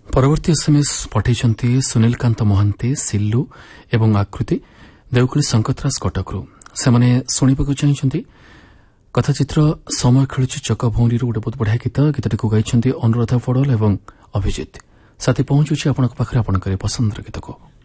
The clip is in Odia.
ପରବର୍ତ୍ତୀ ଏସ୍ଏମ୍ଏସ୍ ପଠାଇଛନ୍ତି ସୁନୀଲକାନ୍ତ ମହାନ୍ତି ସିଲ୍ଲୁ ଏବଂ ଆକୃତି ଦେଉକୁଳି ଶଙ୍କତରାଜ କଟକରୁ। ସେମାନେ ଶୁଣିବାକୁ ଚାହିଁଛନ୍ତି କଥାଚିତ୍ର ସମୟ ଖେଳୁଛି ଚକ ଭଉଣୀରୁ ଗୋଟେ ବହୁତ ବଢ଼ିଆ ଗୀତ। ଗୀତଟିକୁ ଗାଇଛନ୍ତି ଅନୁରାଧା ପଡଲ ଏବଂ ଅଭିଜିତ। ସାଥୀ ପହଞ୍ଚୁଛି ଆପଣଙ୍କ ପାଖରେ ଆପଣଙ୍କର ପସନ୍ଦର ଗୀତକୁ।